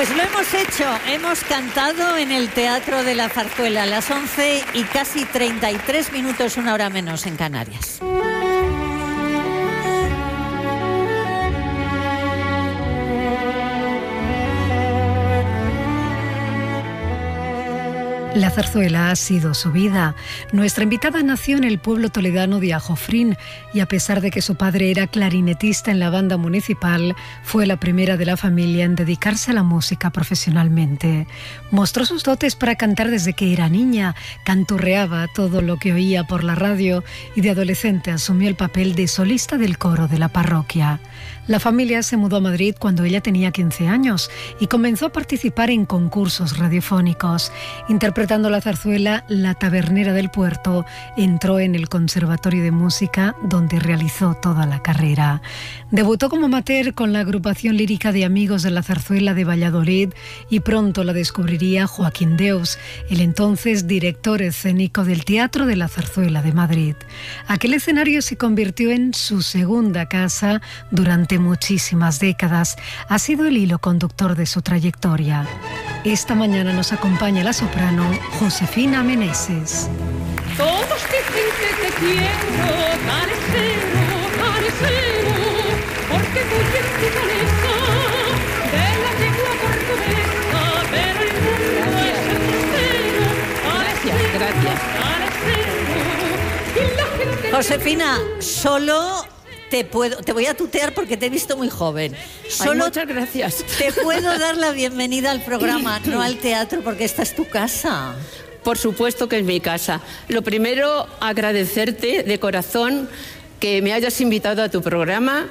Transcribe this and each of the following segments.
Pues lo hemos hecho, hemos cantado en el Teatro de la Zarzuela a las 11 y casi 33 minutos, una hora menos en Canarias. La zarzuela ha sido su vida. Nuestra invitada nació en el pueblo toledano de Ajofrín y a pesar de que su padre era clarinetista en la banda municipal, fue la primera de la familia en dedicarse a la música profesionalmente. Mostró sus dotes para cantar desde que era niña, canturreaba todo lo que oía por la radio y de adolescente asumió el papel de solista del coro de la parroquia. La familia se mudó a Madrid cuando ella tenía 15 años y comenzó a participar en concursos radiofónicos. Interpretando la zarzuela La Tabernera del Puerto, entró en el Conservatorio de Música, donde realizó toda la carrera. Debutó como amateur con la agrupación lírica de Amigos de la Zarzuela de Valladolid y pronto la descubriría Joaquín Deus, el entonces director escénico del Teatro de la Zarzuela de Madrid. Aquel escenario se convirtió en su segunda casa durante muchísimas décadas. Ha sido el hilo conductor de su trayectoria. Esta mañana nos acompaña la soprano Josefina Meneses. Todos dicen que te quiero, carecero, porque muy bien tu cabeza de la lengua portuguesa, pero el mundo es el Gracias. Josefina, solo te voy a tutear porque te he visto muy joven. Solo muchas gracias. Te puedo dar la bienvenida al programa, no al teatro, porque esta es tu casa. Por supuesto que es mi casa. Lo primero, agradecerte de corazón que me hayas invitado a tu programa.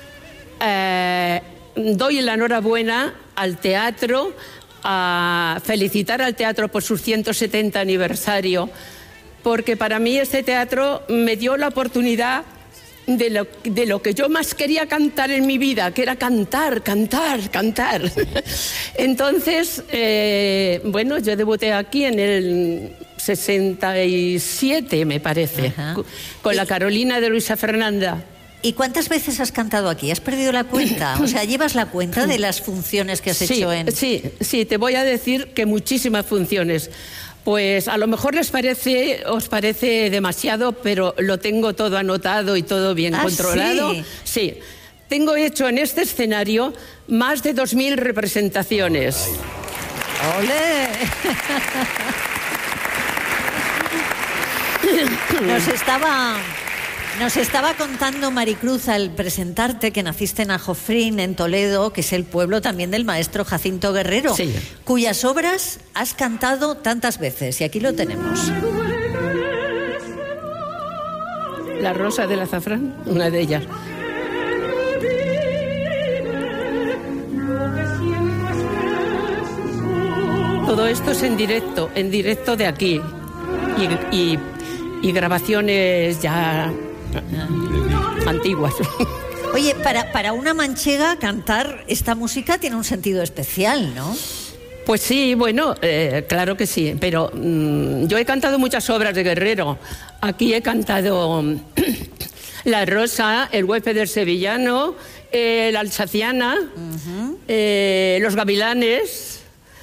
Doy la enhorabuena al teatro, a felicitar al teatro por su 170 aniversario, porque para mí este teatro me dio la oportunidad de lo que yo más quería cantar en mi vida, que era cantar. Entonces, bueno, yo debuté aquí en el 67, me parece, con la Carolina de Luisa Fernanda. ¿Y cuántas veces has cantado aquí? ¿Has perdido la cuenta? O sea, ¿llevas la cuenta de las funciones que has hecho en...? Sí, te voy a decir que muchísimas funciones. Pues a lo mejor os parece demasiado, pero lo tengo todo anotado y todo bien controlado. Sí. Tengo hecho en este escenario más de 2.000 representaciones. ¡Ole! Nos estaba contando Maricruz al presentarte que naciste en Ajofrín, en Toledo, que es el pueblo también del maestro Jacinto Guerrero, cuyas obras has cantado tantas veces, y aquí lo tenemos. La Rosa del Azafrán, una de ellas. Todo esto es en directo de aquí, y grabaciones ya antiguas. Oye, para una manchega cantar esta música tiene un sentido especial, ¿no? Pues sí, bueno, claro que sí, pero yo he cantado muchas obras de Guerrero. Aquí he cantado La Rosa, El huésped sevillano, La Alsaciana, Los Gavilanes,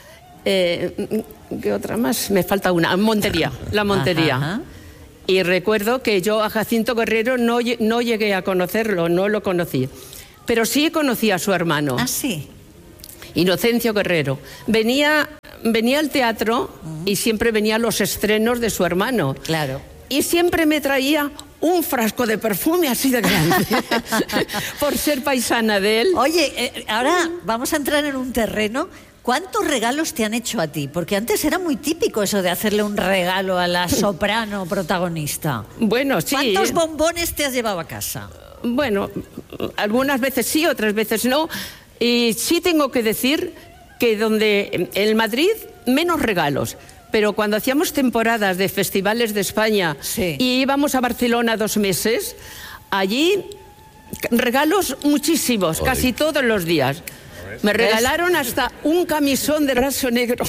¿qué otra más? Me falta una, Montería, La Montería. Ajá. Y recuerdo que yo a Jacinto Guerrero no llegué a conocerlo, no lo conocí. Pero sí conocí a su hermano. ¿Ah, sí? Inocencio Guerrero. Venía al teatro y siempre venía a los estrenos de su hermano. Claro. Y siempre me traía un frasco de perfume así de grande, por ser paisana de él. Oye, ahora vamos a entrar en un terreno. ¿Cuántos regalos te han hecho a ti? Porque antes era muy típico eso de hacerle un regalo a la soprano protagonista. Bueno, sí. ¿Cuántos bombones te has llevado a casa? Bueno, algunas veces sí, otras veces no. Y sí tengo que decir que en Madrid menos regalos. Pero cuando hacíamos temporadas de festivales de España y íbamos a Barcelona 2 meses, allí regalos muchísimos, casi todos los días. Me regalaron hasta un camisón de raso negro.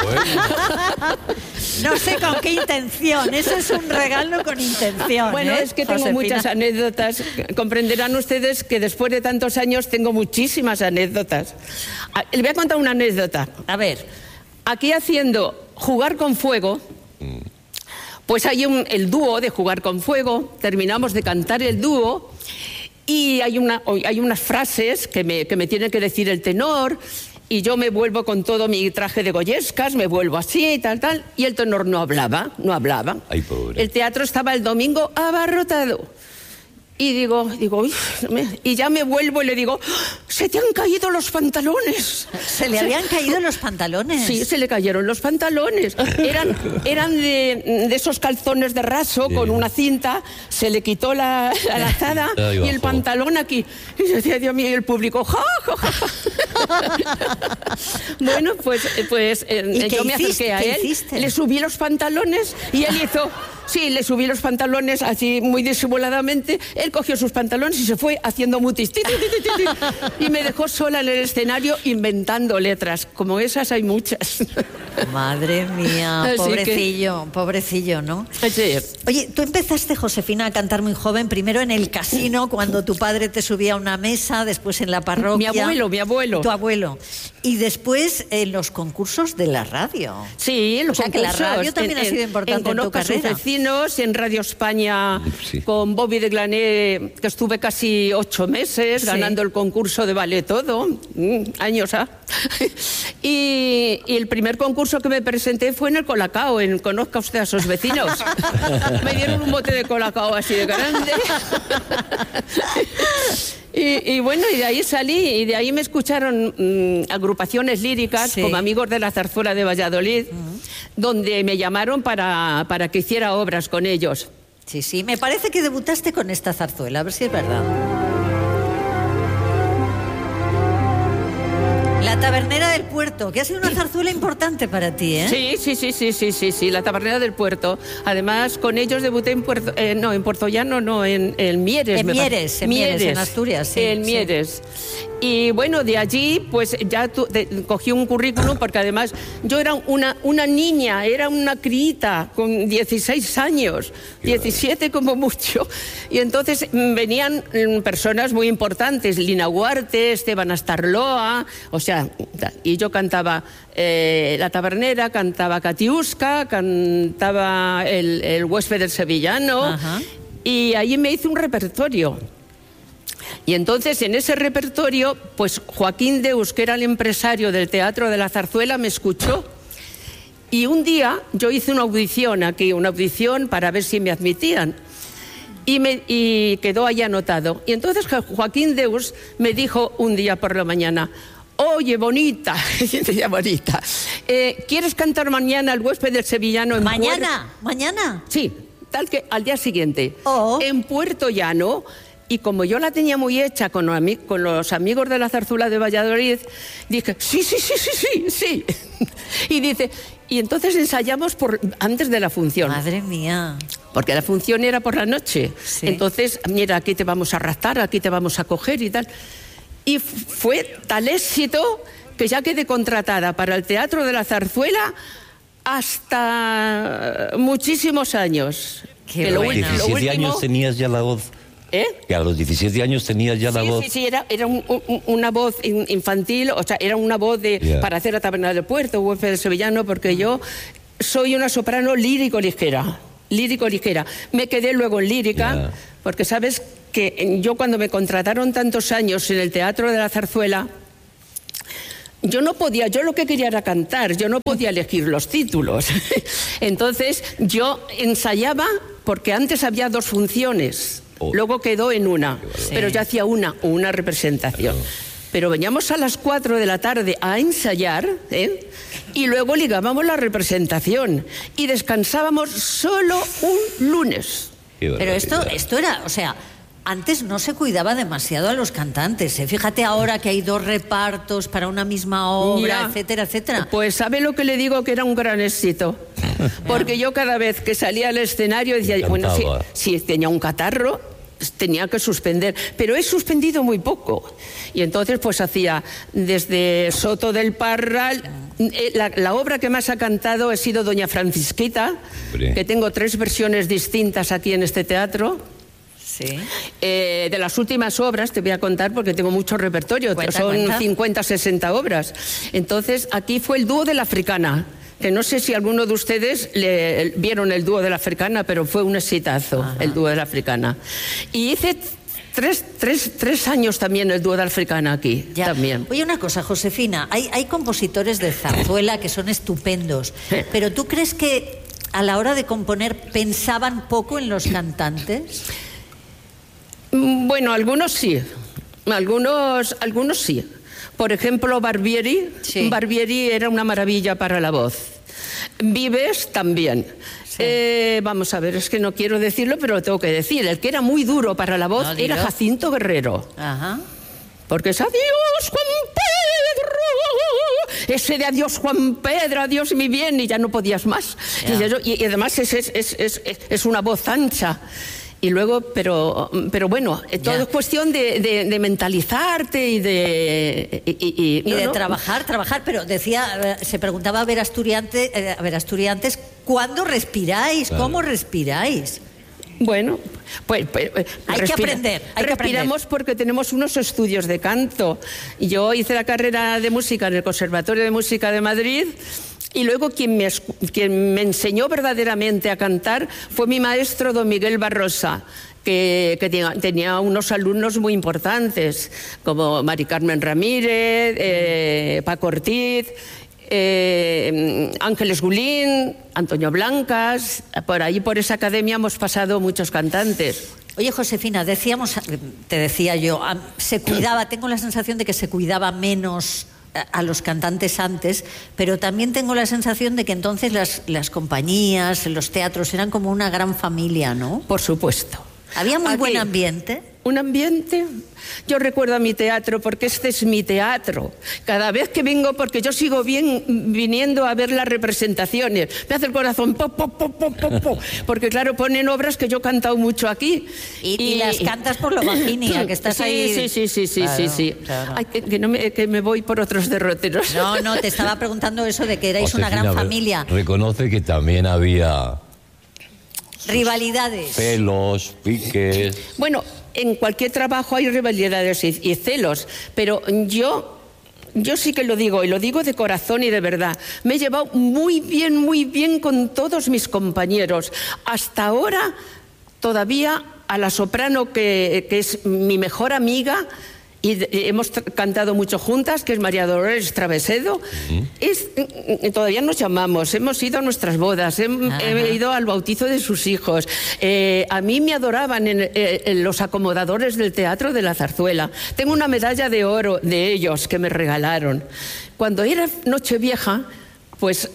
No sé con qué intención, eso es un regalo con intención. Bueno, es que tengo muchas anécdotas. Comprenderán ustedes que después de tantos años tengo muchísimas anécdotas. Les voy a contar una anécdota. A ver. Aquí haciendo Jugar con Fuego, pues hay el dúo de Jugar con Fuego, terminamos de cantar el dúo y hay unas frases que me tiene que decir el tenor y yo me vuelvo con todo mi traje de goyescas, me vuelvo así y tal, y el tenor no hablaba. Ay, pobre. El teatro estaba el domingo abarrotado. Y digo, y ya me vuelvo y le digo, ¡se te han caído los pantalones! ¿Se le habían caído los pantalones? Sí, se le cayeron los pantalones. Eran de esos calzones de raso con una cinta, se le quitó la lazada y el pantalón aquí. Y yo decía, Dios mío, y el público, ¡ja, ja, ja! Bueno, pues yo me acerqué a él, le subí los pantalones y él hizo... Sí, le subí los pantalones así muy disimuladamente. Él cogió sus pantalones y se fue haciendo mutis. Y me dejó sola en el escenario inventando letras. Como esas hay muchas. Madre mía, pobrecillo, ¿no? Sí. Oye, tú empezaste, Josefina, a cantar muy joven, primero en el casino, cuando tu padre te subía a una mesa, después en la parroquia. Mi abuelo. Tu abuelo. Y después en los concursos de la radio. Sí, los concursos. Que la radio también ha sido importante en tu carrera. En Radio España, con Bobby de Glané, que estuve casi 8 meses ganando el concurso de Vale Todo, años y el primer concurso que me presenté fue en el Colacao, en Conozca usted a sus vecinos. Me dieron un bote de Colacao así de grande. Y bueno, y de ahí salí, y de ahí me escucharon agrupaciones líricas como Amigos de la Zarzuela de Valladolid, donde me llamaron para que hiciera obras con ellos. Sí, me parece que debutaste con esta zarzuela, a ver si es verdad. La Tabernera del Puerto, que ha sido una zarzuela importante para ti, ¿eh? Sí, La Tabernera del Puerto. Además, con ellos debuté en Puerto Llano, no, en Mieres. En Mieres, en Asturias, sí. En Mieres. Y bueno, de allí, pues ya cogí un currículum, porque además yo era una niña, era una criita con 16 años, 17 como mucho. Y entonces venían personas muy importantes, Lina Huarte, Esteban Astarloa, o sea, y yo cantaba La Tabernera, cantaba Catiusca, cantaba el huésped del sevillano. Y ahí me hice un repertorio. Y entonces en ese repertorio, pues Joaquín Deus, que era el empresario del Teatro de la Zarzuela, me escuchó. Y un día yo hice una audición para ver si me admitían. Y quedó ahí anotado. Y entonces Joaquín Deus me dijo un día por la mañana, oye, bonita, ¿quieres cantar mañana el huésped del sevillano? ¿Mañana? Sí, tal que al día siguiente, en Puerto Llano. Y como yo la tenía muy hecha con los Amigos de la Zarzuela de Valladolid, dije, sí. Y dice, y entonces ensayamos antes de la función. Madre mía. Porque la función era por la noche. Sí. Entonces, mira, aquí te vamos a raptar, aquí te vamos a coger y tal. Y fue tal éxito que ya quedé contratada para el Teatro de la Zarzuela hasta muchísimos años. Qué bueno. ¿A los 17 años tenías ya la voz? Que a los 17 años tenías ya la voz. Sí, era una voz infantil, o sea, era una voz para hacer La Taberna del Puerto, huésped del sevillano, porque yo soy una soprano lírico-ligera. Me quedé luego en lírica, porque sabes que yo cuando me contrataron tantos años en el Teatro de la Zarzuela, yo lo que quería era cantar, yo no podía elegir los títulos. Entonces yo ensayaba, porque antes había 2 funciones. Luego quedó en una, pero yo hacía una representación. Pero veníamos a las 4 de la tarde a ensayar, y luego ligábamos la representación y descansábamos solo un lunes. Pero esto era, o sea, antes no se cuidaba demasiado a los cantantes, ¿eh? Fíjate ahora que hay 2 repartos para una misma obra, etcétera, etcétera. Pues ¿sabe lo que le digo? Que era un gran éxito. Porque yo cada vez que salía al escenario decía, bueno, sí, tenía un catarro, tenía que suspender, pero he suspendido muy poco. Y entonces pues hacía desde Soto del Parral, la obra que más ha cantado ha sido Doña Francisquita, que tengo 3 versiones distintas aquí en este teatro. Sí. De las últimas obras te voy a contar porque tengo mucho repertorio, son 50, 60 obras. Entonces aquí fue el dúo de la Africana, que no sé si alguno de ustedes vieron el dúo de la Africana, pero fue un exitazo. Ajá. El dúo de la Africana. Y hice 3 años también el dúo de la Africana aquí. Ya. También. Oye, una cosa, Josefina, hay compositores de zarzuela que son estupendos, pero ¿tú crees que a la hora de componer pensaban poco en los cantantes? Bueno, algunos sí. Algunos sí. Por ejemplo, Barbieri. Sí. Barbieri era una maravilla para la voz. Vives también. Sí. Vamos a ver, es que no quiero decirlo, pero lo tengo que decir. El que era muy duro para la voz era Jacinto Guerrero. Ajá. Porque es adiós, Juan Pedro. Ese de adiós, Juan Pedro, adiós mi bien, y ya no podías más. Y además es una voz ancha. Y luego, pero bueno, todo es cuestión de mentalizarte y de trabajar, pero se preguntaba a ver asturiantes, ¿cuándo respiráis? Claro. ¿Cómo respiráis? Bueno, pues hay que aprender. Respiramos porque tenemos unos estudios de canto. Yo hice la carrera de música en el Conservatorio de Música de Madrid. Y luego quien me enseñó verdaderamente a cantar fue mi maestro don Miguel Barrosa, que tenía unos alumnos muy importantes, como Mari Carmen Ramírez, Paco Ortiz, Ángeles Gulín, Antonio Blancas. Por esa academia hemos pasado muchos cantantes. Oye, Josefina, te decía yo, tengo la sensación de que se cuidaba menos a los cantantes antes, pero también tengo la sensación de que entonces las compañías, los teatros eran como una gran familia, ¿no? Por supuesto. ¿Había muy buen ambiente? Un ambiente. Yo recuerdo a mi teatro porque este es mi teatro. Cada vez que vengo, porque yo sigo viniendo a ver las representaciones, me hace el corazón po, po, po, po, po, po, porque claro, ponen obras que yo he cantado mucho aquí. Y las cantas por lo Virginia, que estás ahí. Sí. Claro. Ay, que me voy por otros derroteros. No, te estaba preguntando eso de que erais una gran familia. Reconoce que también había rivalidades, celos, piques. Bueno, en cualquier trabajo hay rivalidades y celos, pero yo sí que lo digo, y lo digo de corazón y de verdad. Me he llevado muy bien con todos mis compañeros. Hasta ahora, todavía a la soprano que es mi mejor amiga, y hemos cantado mucho juntas, que es María Dolores Travesedo. Todavía nos llamamos, hemos ido a nuestras bodas, he ido al bautizo de sus hijos. A mí me adoraban en los acomodadores del Teatro de la Zarzuela. Tengo una medalla de oro de ellos que me regalaron. Cuando era Nochevieja, pues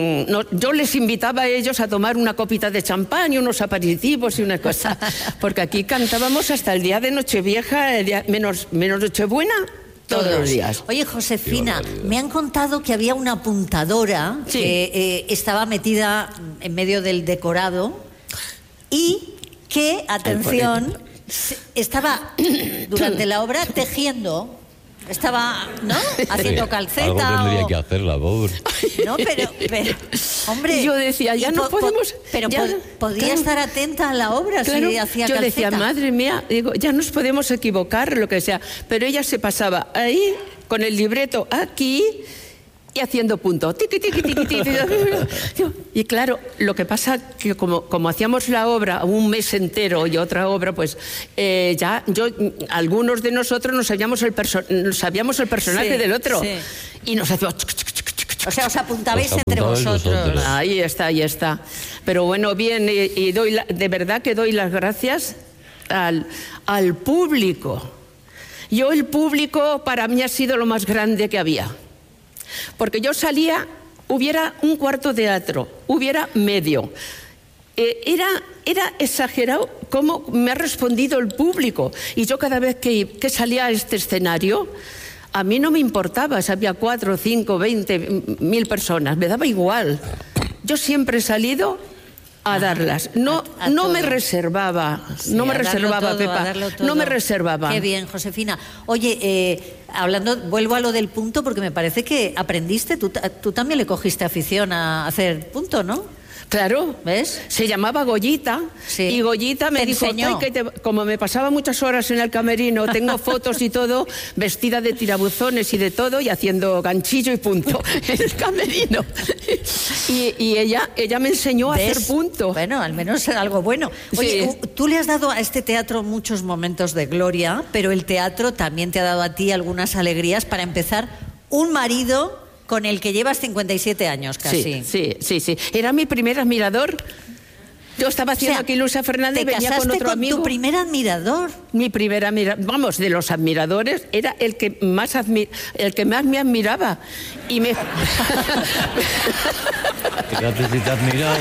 yo les invitaba a ellos a tomar una copita de champán y unos aperitivos y una cosa, porque aquí cantábamos hasta el día de Nochevieja, menos Nochebuena, todos los días. Oye, Josefina, me han contado que había una apuntadora que estaba metida en medio del decorado y que, atención, estaba durante la obra tejiendo. Estaba, ¿no? Haciendo calceta. Algo tendría que hacer la pobre. No, pero, hombre. Yo decía, ya no podemos. Pero podía estar atenta a la obra si hacía calceta. Yo decía, madre mía, digo, ya nos podemos equivocar, lo que sea. Pero ella se pasaba ahí, con el libreto aquí, y haciendo punto. Tiqui, tiqui, tiqui, tiqui. Y claro, lo que pasa que como hacíamos la obra un mes entero y otra obra, pues algunos de nosotros nos sabíamos el personaje del otro. Sí. Y nos hacíamos... O sea, os apuntabais entre vosotros. Ahí está. Pero bueno, bien, y de verdad que doy las gracias al público. El público para mí ha sido lo más grande que había. Porque yo salía, hubiera un cuarto teatro, hubiera medio. Era exagerado cómo me ha respondido el público. Y yo cada vez que salía a este escenario, a mí no me importaba si había 4, 5, 20, 1000 personas, me daba igual. Yo siempre he salido a darlas. No me reservaba, sí, no me reservaba, todo, Pepa, no me reservaba. Qué bien, Josefina. Oye, vuelvo a lo del punto porque me parece que aprendiste, tú también le cogiste afición a hacer punto, ¿no? Claro, ¿ves? Se llamaba Goyita, sí. Y Goyita me dijo, como me pasaba muchas horas en el camerino, tengo fotos y todo, vestida de tirabuzones y de todo, y haciendo ganchillo y punto en el camerino. Y ella me enseñó a hacer punto. Bueno, al menos algo bueno. Oye, sí. Tú le has dado a este teatro muchos momentos de gloria, pero el teatro también te ha dado a ti algunas alegrías. Para empezar, un marido con el que llevas 57 años casi. Sí. Era mi primer admirador. Yo estaba haciendo aquí Luisa Fernández y venía con otro amigo. ¿Tu primer admirador? Mi primer admirador. Vamos, de los admiradores, era el que más me admiraba. Y me... Fíjate si te admiraba.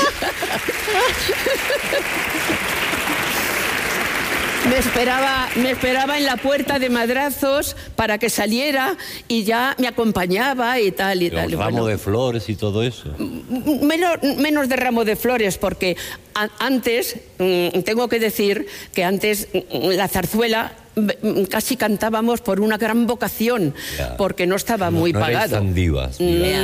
Me esperaba en la puerta de Madrazos para que saliera y ya me acompañaba y tal y tal. Ramo de flores y todo eso. Menos de ramo de flores, porque antes, tengo que decir que antes la zarzuela casi cantábamos por una gran vocación, porque no estaba muy pagado. Tan divas.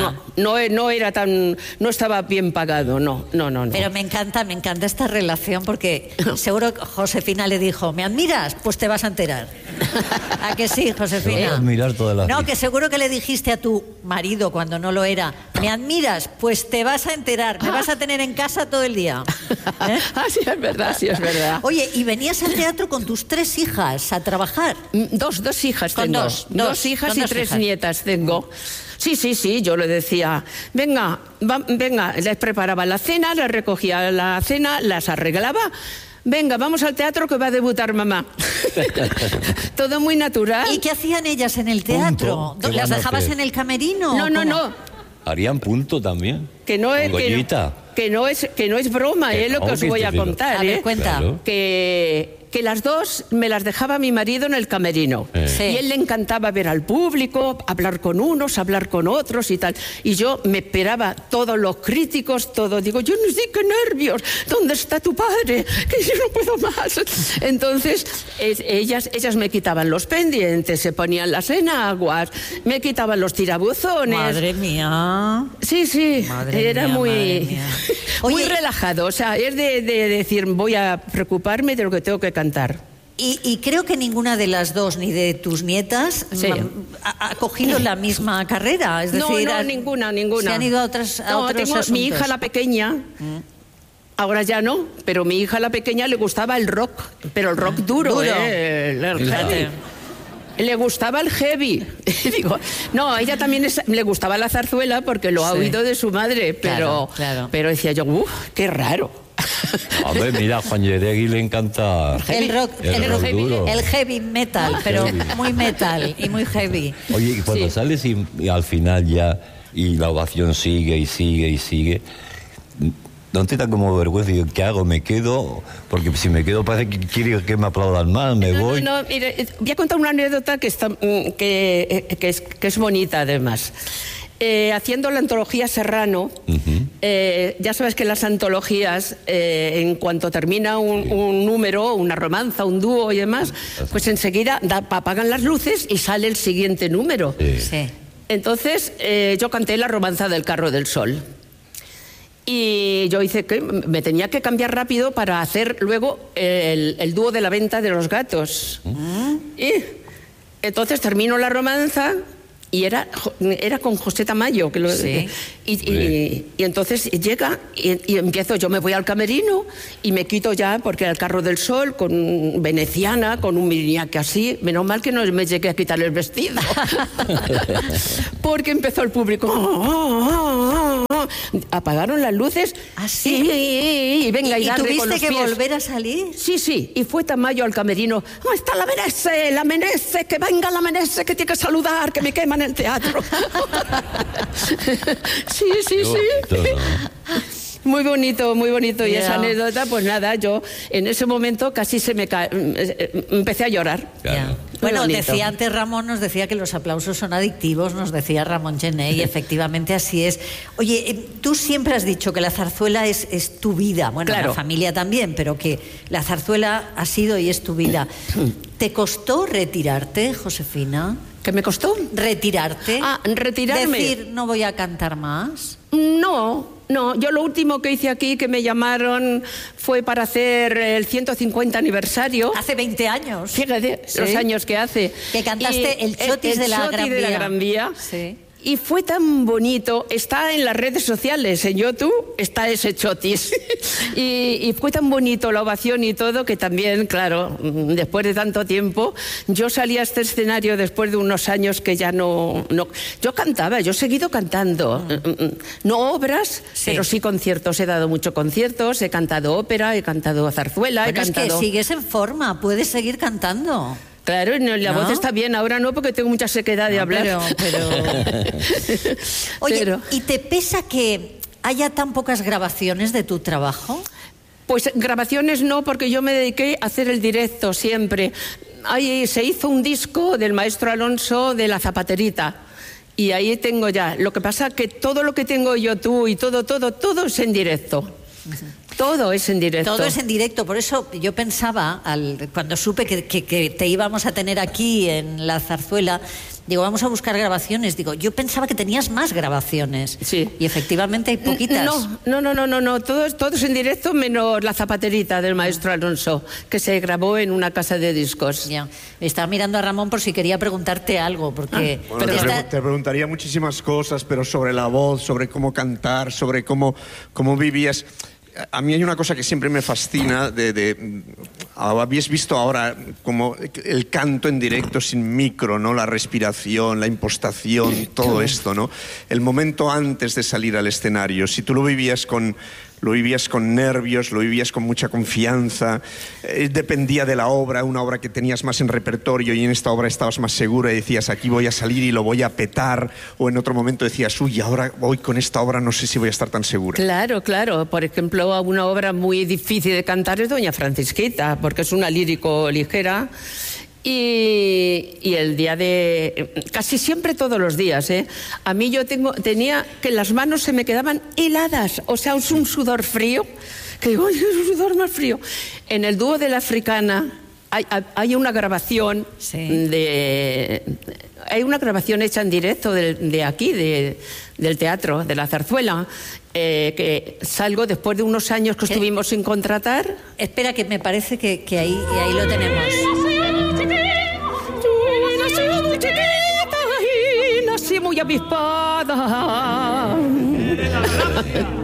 No estaba bien pagado, no. Pero me encanta esta relación, porque seguro que Josefina le dijo, ¿me admiras? Pues te vas a enterar. ¿A que sí, Josefina? Te voy a admirar toda la vida. No, que seguro que le dijiste a tu marido cuando no lo era, ¿me admiras? Pues te vas a enterar, me vas a tener en casa todo el día. Sí, es verdad. Oye, y venías al teatro con tus 3 hijas a trabajar. Dos hijas tengo. Dos hijas y 3 nietas tengo. Sí, yo le decía, venga, les preparaba la cena, les recogía la cena, las arreglaba. Venga, vamos al teatro que va a debutar mamá. Todo muy natural. ¿Y qué hacían ellas en el teatro? ¿Las dejabas en el camerino? No. Harían punto también. Que no es broma, lo que os voy a contar. A ver, cuenta. Claro. Que las dos me las dejaba mi marido en el camerino. Sí. Y él le encantaba ver al público, hablar con unos, hablar con otros y tal. Y yo me esperaba todos los críticos, todo. Digo, yo no sé qué nervios. ¿Dónde está tu padre? Que yo no puedo más. Entonces, ellas me quitaban los pendientes, se ponían las enaguas, me quitaban los tirabuzones. Madre mía. Sí. Era muy Oye, relajado. O sea, es de decir, voy a preocuparme de lo que tengo que cantar. Y creo que ninguna de las dos, ni de tus nietas, ha cogido la misma carrera. Es decir, ninguna. Se han ido a otros asuntos. Mi hija, la pequeña, ahora ya no, pero mi hija, la pequeña, le gustaba el rock, pero el rock duro. Le gustaba el heavy. Digo, no, a ella también le gustaba la zarzuela porque lo ha oído de su madre, pero decía yo, qué raro. A ver, mira, a Juan Yeregui le encanta el rock duro. El heavy metal, pero muy metal y muy heavy. Oye, y cuando sales y al final ya, y la ovación sigue y sigue, ¿no te da como vergüenza? Digo, ¿qué hago? ¿Me quedo? Porque si me quedo parece que quiere que me aplaudan más, me voy. No, mire, voy a contar una anécdota que es bonita además. Haciendo la antología Serrano, ya sabes que las antologías, en cuanto termina un número, una romanza, un dúo y demás, pues enseguida apagan las luces y sale el siguiente número. Sí. Entonces, yo canté la romanza del Carro del Sol. Y yo hice que me tenía que cambiar rápido para hacer luego el dúo de la venta de los gatos. Y entonces termino la romanza y era con José Tamayo. Y entonces llega y empiezo, yo me voy al camerino y me quito ya, porque era el Carro del Sol, con veneciana, con un miriñaque así. Menos mal que no me llegué a quitar el vestido. Porque empezó el público. Apagaron las luces. ¿Así? Y venga, y darle con los pies. ¿Tuviste que volver a salir? Sí. Y fue Tamayo al camerino. ¿Dónde está la Menese? Que venga la Menese, que tiene que saludar, que me queman el teatro. Sí. Muy bonito. Y esa anécdota, pues nada, yo en ese momento casi empecé a llorar. Bueno, decía antes Ramón, nos decía que los aplausos son adictivos, nos decía Ramón Gené, y efectivamente así es. Oye, tú siempre has dicho que la zarzuela es tu vida, bueno, claro, la familia también, pero que la zarzuela ha sido y es tu vida. ¿Te costó retirarte, Josefina? ¿Qué me costó? ¿Retirarte? Retirarme. ¿Decir, no voy a cantar más? No, yo lo último que hice aquí, que me llamaron, fue para hacer el 150 aniversario. Hace 20 años. Fíjate, ¿sí? Los años que hace. Que cantaste el Chotis de la Gran Vía. Sí. Y fue tan bonito, está en las redes sociales, en YouTube está ese Chotis. y fue tan bonito la ovación y todo, que también, claro, después de tanto tiempo, yo salí a este escenario después de unos años que ya no yo cantaba, yo he seguido cantando. No obras, sí, pero sí conciertos. He dado muchos conciertos, he cantado ópera, he cantado zarzuela, bueno, he cantado... es que sigues en forma, puedes seguir cantando. Claro, la voz está bien, ahora no, porque tengo mucha sequedad de hablar. Pero... Oye, ¿y te pesa que haya tan pocas grabaciones de tu trabajo? Pues grabaciones no, porque yo me dediqué a hacer el directo siempre. Ahí se hizo un disco del maestro Alonso de La Zapaterita. Y ahí tengo ya. Lo que pasa es que todo lo que tengo yo, tú y todo es en directo. Todo es en directo. Todo es en directo, por eso yo pensaba, cuando supe que te íbamos a tener aquí en la zarzuela, digo, vamos a buscar grabaciones. Digo, yo pensaba que tenías más grabaciones. Sí. Y efectivamente hay poquitas. No, todo es en directo, menos La Zapaterita del maestro Alonso, que se grabó en una casa de discos. Ya. Estaba mirando a Ramón por si quería preguntarte algo, porque... Bueno, te preguntaría muchísimas cosas, pero sobre la voz, sobre cómo cantar, sobre cómo vivías... A mí hay una cosa que siempre me fascina, habéis visto ahora como el canto en directo sin micro, ¿no? La respiración, la impostación, todo esto, ¿no? El momento antes de salir al escenario, si tú lo vivías con nervios, lo vivías con mucha confianza, dependía de la obra, una obra que tenías más en repertorio y en esta obra estabas más segura y decías, aquí voy a salir y lo voy a petar, o en otro momento decías, uy, ahora voy con esta obra, no sé si voy a estar tan segura. Claro, por ejemplo, una obra muy difícil de cantar es Doña Francisquita, porque es una lírico ligera. Y el día de... Casi siempre todos los días, ¿eh? A mí tenía que las manos se me quedaban heladas, o sea, es un sudor frío, que digo, ¡ay, es un sudor más frío! En el dúo de la Africana hay una grabación, sí, hay una grabación hecha en directo de aquí, del teatro, de la zarzuela, que salgo después de unos años que estuvimos sin contratar. Espera, que me parece que ahí lo tenemos. Nací muy avispada.